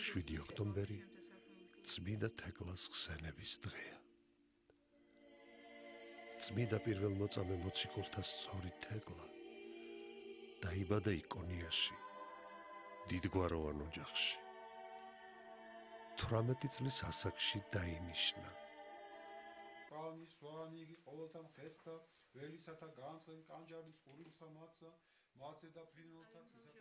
7 ოქტომბერი წმინდა თეკლას ხსენების დღეა. წმინდა პირველმოწამე მოციქულთა სწორი თეკლა დაიბადა იკონიაში, დიდგვაროვან ოჯახში. 18 წლის ასაკში დაინიშნა. კალმი სვანი იგი ყოველთა მხესთა ველისათა განწყენ კანჯარი წყურილსა მათსა მათზე და ფრინველთა წისათა